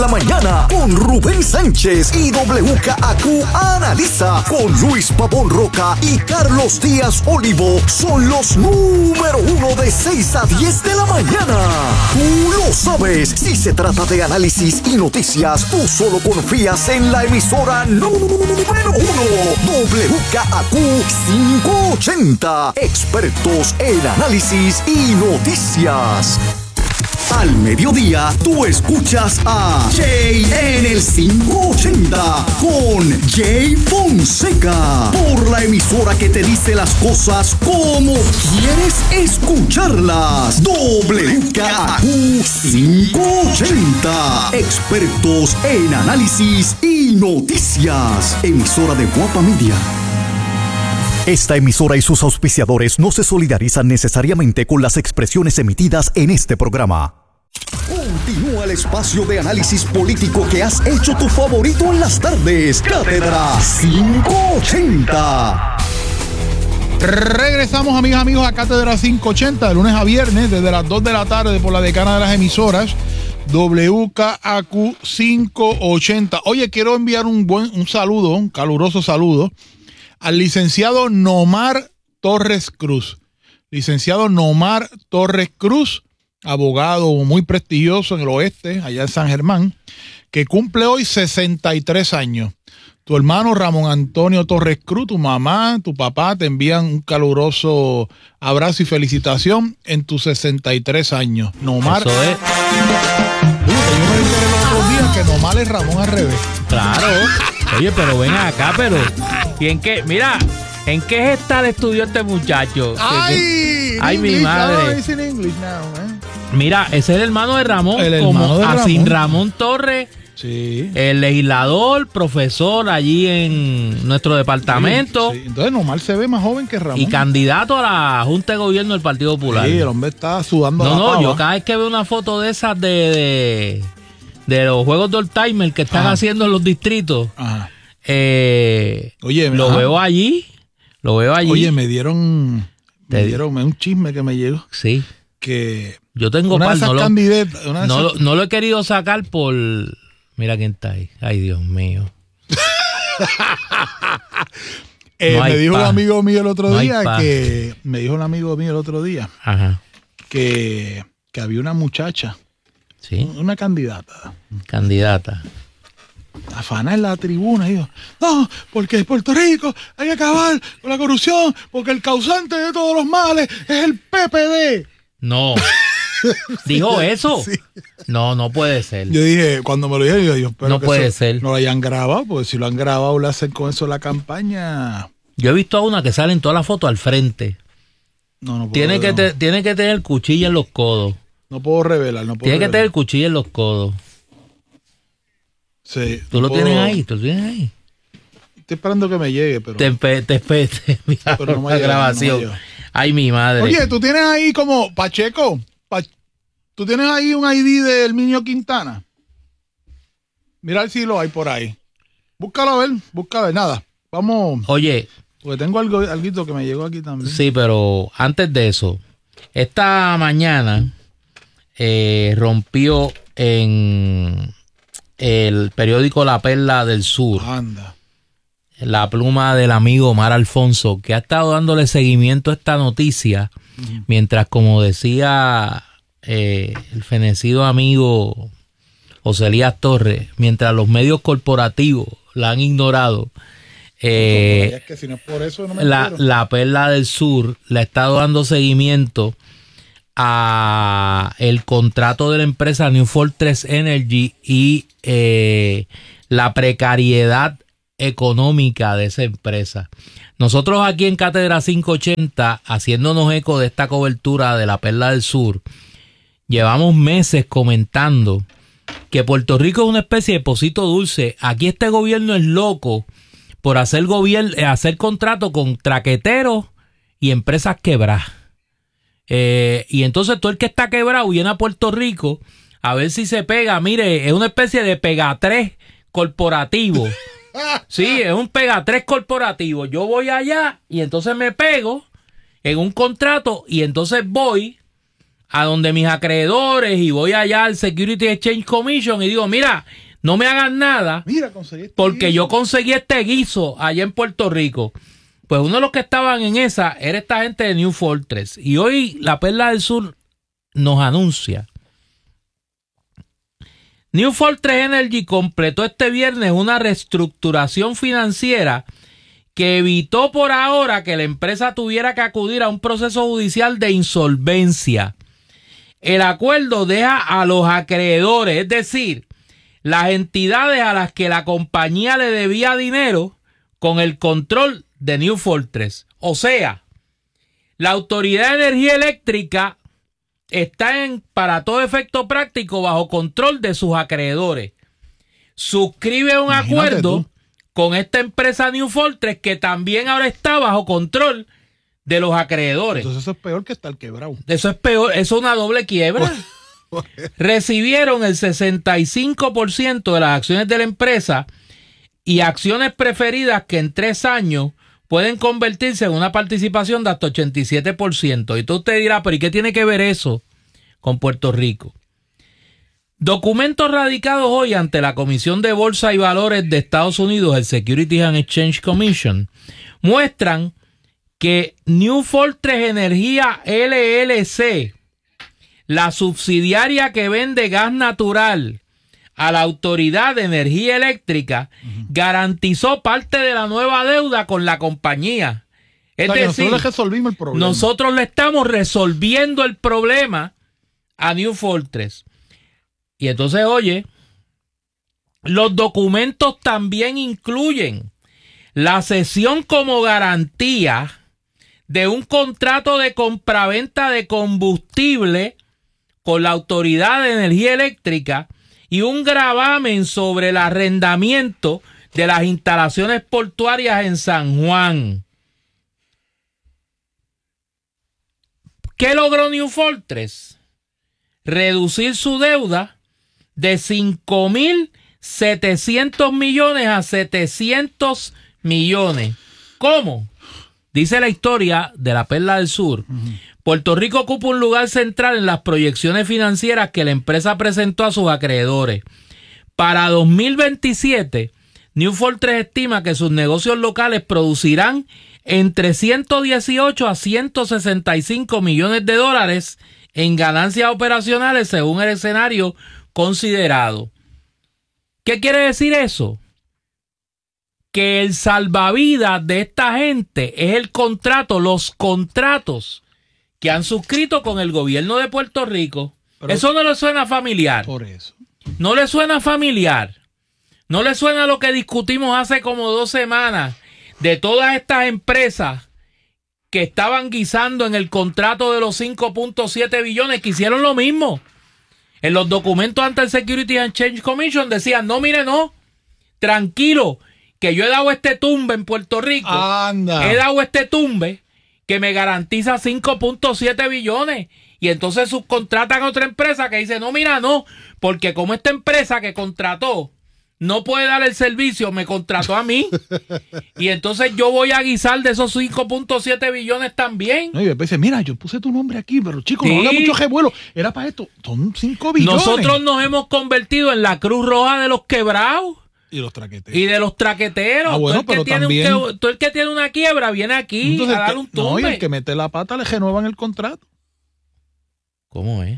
la mañana con Rubén Sánchez y WKAQ Analiza con Luis Pavón Roca y Carlos Díaz Olivo. Son los número 1 de 6 a 10 de la mañana. Tú lo sabes. Si se trata de análisis y noticias, tú solo confías en la emisora número 1, WKAQ 580. Expertos en análisis y noticias. Al mediodía, tú escuchas a Jay en el 580 con Jay Fonseca por la emisora que te dice las cosas como quieres escucharlas. WKAQ 580. Expertos en análisis y noticias. Emisora de Guapa Media. Esta emisora y sus auspiciadores no se solidarizan necesariamente con las expresiones emitidas en este programa. Continúa el espacio de análisis político que has hecho tu favorito en las tardes. Cátedra 580. Regresamos, amigos, a Cátedra 580, de lunes a viernes, desde las 2 de la tarde por la decana de las emisoras, WKAQ 580. Oye, quiero enviar un saludo, un caluroso saludo, al licenciado Nomar Torres Cruz. Licenciado Nomar Torres Cruz, abogado muy prestigioso en el oeste, allá en San Germán, que cumple hoy 63 años. Tu hermano Ramón Antonio Torres Cruz, tu mamá, tu papá te envían un caluroso abrazo y felicitación en tus 63 años. Nomar. Eso es. Yo me enteré los otros días que Nomar es Ramón al revés. Claro. Oye, pero ven acá, pero... ¿Y en qué? Mira, ¿en qué gestal estudió este muchacho? ¡Ay! Mi madre. Mira, ese es el hermano de Ramón. El como hermano de Así Ramón. Ramón Torres, Sí. el legislador, profesor allí en nuestro departamento. Sí. Entonces Nomar se ve más joven que Ramón. Y candidato a la Junta de Gobierno del Partido Popular. Sí, el hombre está sudando la pava. Yo cada vez que veo una foto de esas de los juegos de old timer que están haciendo en los distritos, Ajá. Oye, lo veo allí. Oye, me dieron un chisme que me llegó. Sí. Que yo tengo una de esas candidatas. No lo he querido sacar por... Mira quién está ahí. Ay, Dios mío. Me dijo un amigo mío el otro día Ajá. que había una muchacha. Sí. Una candidata. Afana en la tribuna y dijo, no, porque en Puerto Rico hay que acabar con la corrupción, porque el causante de todos los males es el PPD. No. ¿Dijo eso? Sí. No puede ser. Yo dije, cuando me lo dijeron, yo espero no que puede eso ser. no lo hayan grabado, porque si lo han grabado, le hacen con eso la campaña. Yo he visto a una que sale en todas las fotos al frente. No tiene puedo. Tiene que tener cuchilla en los codos. No puedo revelar, Tiene que tener cuchilla en los codos. Sí. ¿Tú lo tienes ahí? Estoy esperando que me llegue, pero... Te mira, pero no me la llega, grabación. no me llega. Ay, mi madre. Oye, tú tienes ahí como Pacheco. Tú tienes ahí un ID de Herminio Quintana. Mira si lo hay por ahí. Búscalo a ver. Nada. Vamos. Oye. Porque tengo algo que me llegó aquí también. Sí, pero antes de eso, esta mañana rompió en el periódico La Perla del Sur. Anda. La pluma del amigo Omar Alfonso, que ha estado dándole seguimiento a esta noticia, mientras, como decía el fenecido amigo José Elías Torres, mientras los medios corporativos la han ignorado, es que si no es por eso, no me la Perla del Sur le ha estado dando seguimiento a el contrato de la empresa New Fortress Energy y la precariedad económica de esa empresa. Nosotros aquí en Cátedra 580, haciéndonos eco de esta cobertura de la Perla del Sur, llevamos meses comentando que Puerto Rico es una especie de pocito dulce. Aquí este gobierno es loco por hacer contrato con traqueteros y empresas quebradas. Y entonces todo el que está quebrado viene a Puerto Rico a ver si se pega. Mire, es una especie de pegatrés corporativo. Sí, es un pegatrés corporativo. Yo voy allá y entonces me pego en un contrato y entonces voy a donde mis acreedores y voy allá al Security Exchange Commission y digo, mira, no me hagan nada porque yo conseguí este guiso allá en Puerto Rico. Pues uno de los que estaban en esa era esta gente de New Fortress. Y hoy la Perla del Sur nos anuncia. New Fortress Energy completó este viernes una reestructuración financiera que evitó por ahora que la empresa tuviera que acudir a un proceso judicial de insolvencia. El acuerdo deja a los acreedores, es decir, las entidades a las que la compañía le debía dinero, con el control de New Fortress. O sea, la Autoridad de Energía Eléctrica está para todo efecto práctico bajo control de sus acreedores. Suscribe un acuerdo con esta empresa New Fortress que también ahora está bajo control de los acreedores. Entonces eso es peor que estar quebrado. Eso es peor, eso es una doble quiebra. Recibieron el 65% de las acciones de la empresa y acciones preferidas que en 3 años pueden convertirse en una participación de hasta 87%. Y tú te dirás, pero ¿y qué tiene que ver eso con Puerto Rico? Documentos radicados hoy ante la Comisión de Bolsa y Valores de Estados Unidos, el Securities and Exchange Commission, muestran que New Fortress Energía LLC, la subsidiaria que vende gas natural a la Autoridad de Energía Eléctrica, garantizó parte de la nueva deuda con la compañía. Es decir, nosotros resolvimos el problema. Nosotros le estamos resolviendo el problema a New Fortress. Y entonces, oye, los documentos también incluyen la cesión como garantía de un contrato de compraventa de combustible con la Autoridad de Energía Eléctrica y un gravamen sobre el arrendamiento de las instalaciones portuarias en San Juan. ¿Qué logró New Fortress? Reducir su deuda de 5.700 millones a 700 millones. ¿Cómo? Dice la historia de la Perla del Sur. Puerto Rico ocupa un lugar central en las proyecciones financieras que la empresa presentó a sus acreedores. Para 2027, New Fortress estima que sus negocios locales producirán entre 118 a 165 millones de dólares en ganancias operacionales según el escenario considerado. ¿Qué quiere decir eso? Que el salvavidas de esta gente es el contrato, los contratos que han suscrito con el gobierno de Puerto Rico. Pero eso no le suena familiar. Por eso. No le suena familiar. No le suena lo que discutimos hace como 2 semanas de todas estas empresas que estaban guisando en el contrato de los 5.7 billones que hicieron lo mismo. En los documentos ante el Security and Exchange Commission decían, no, mire, no, tranquilo, que yo he dado este tumbe en Puerto Rico. Anda. He dado este tumbe que me garantiza 5.7 billones. Y entonces subcontratan a otra empresa que dice, no, mira, no, porque como esta empresa que contrató no puede dar el servicio, me contrató a mí. Y entonces yo voy a guisar de esos 5.7 billones también. No, y después dice, mira, yo puse tu nombre aquí, pero chicos, no haga mucho revuelo. Era para esto, son 5 billones. Nosotros nos hemos convertido en la Cruz Roja de los quebrados. Y los traqueteros. Y de los traqueteros. Ah, bueno, pero también... Tú el que tiene una quiebra viene aquí entonces, a dar un tumbe. No, y el que mete la pata le renuevan el contrato. ¿Cómo es?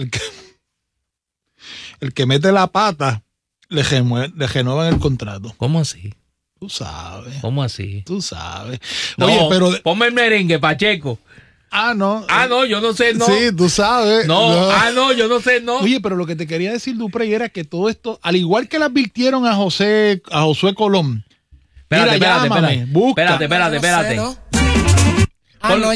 El que mete la pata le renuevan el contrato. ¿Cómo así? Tú sabes. ¿Cómo así? Tú sabes. No, oye, pero... ponme el merengue, Pacheco. Ah, no. Ah, no, yo no sé, no. Sí, tú sabes. No, yo no sé, no. Oye, pero lo que te quería decir, Duprey, era que todo esto, al igual que le advirtieron a Josué Colón. Espérate. Busca. Espérate. No sé, ¿no? Ah, no,